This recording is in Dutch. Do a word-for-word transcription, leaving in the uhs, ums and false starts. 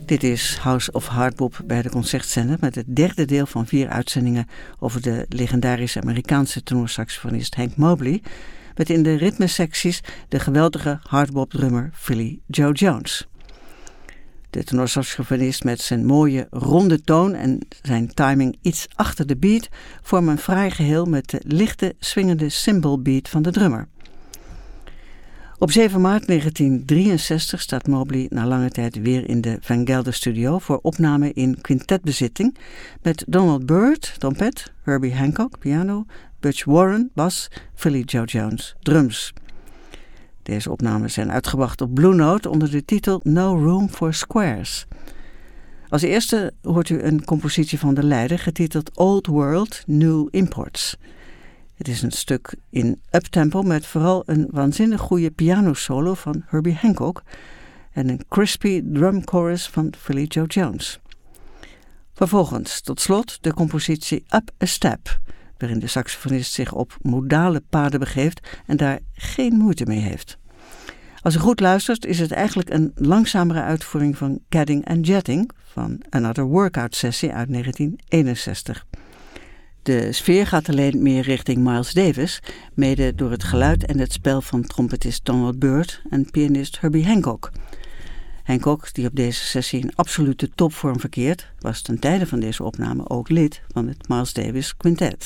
Dit is House of Hardbop bij de Concertzender met het derde deel van vier uitzendingen over de legendarische Amerikaanse tenorsaxofonist Hank Mobley, met in de ritmesecties de geweldige hardbop-drummer Philly Joe Jones. De tenorsaxofonist met zijn mooie ronde toon en zijn timing iets achter de beat vormen een fraai geheel met de lichte swingende cymbal beat van de drummer. Op zeven maart negentien drieënzestig staat Mobley na lange tijd weer in de Van Gelder Studio voor opname in quintetbezitting met Donald Byrd, trompet, Herbie Hancock, piano, Butch Warren, bas, Philly Joe Jones, drums. Deze opnames zijn uitgebracht op Blue Note onder de titel No Room for Squares. Als eerste hoort u een compositie van de leider getiteld Old World, New Imports. Het is een stuk in uptempo met vooral een waanzinnig goede pianosolo van Herbie Hancock en een crispy drum chorus van Philly Joe Jones. Vervolgens tot slot de compositie Up a Step, waarin de saxofonist zich op modale paden begeeft en daar geen moeite mee heeft. Als u goed luistert is het eigenlijk een langzamere uitvoering van Gadding and Jetting van Another Workout Sessie uit negentien eenenzestig. De sfeer gaat alleen meer richting Miles Davis, mede door het geluid en het spel van trompetist Donald Byrd en pianist Herbie Hancock. Hancock, die op deze sessie in absolute topvorm verkeert, was ten tijde van deze opname ook lid van het Miles Davis Quintet.